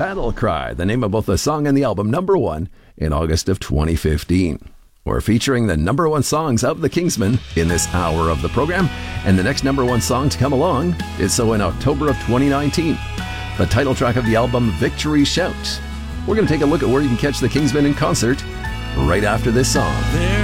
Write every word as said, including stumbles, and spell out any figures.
Battle Cry, the name of both the song and the album, number one in August of twenty fifteen. We're featuring the number one songs of the Kingsmen in this hour of the program, and the next number one song to come along is so in October of twenty nineteen. The title track of the album, Victory Shout. We're going to take a look at where you can catch the Kingsmen in concert right after this song. There